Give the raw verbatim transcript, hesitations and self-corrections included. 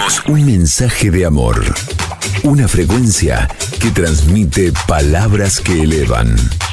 Somos un mensaje de amor. Una frecuencia que transmite palabras que elevan.